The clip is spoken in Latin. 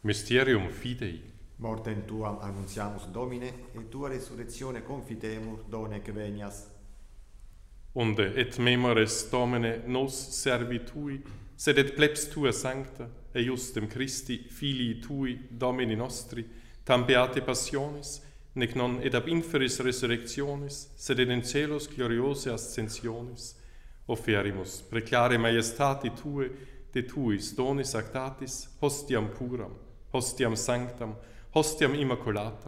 Mysterium Fidei. Mortem tuam annunciamus Domine, et tua resurrectione confitemur, done que venias. Unde et memores Domine nos servitui, sed et plebs tua sancta, eiustem Christi, filii tui, Domini nostri, tam beate passionis, nec non et ab inferis resurrectionis, sed et in celos gloriose ascensionis, offerimus preclare maiestati tue, de tuis donis actatis, hostiam puram, hostiam sanctam, hostiam immaculatam,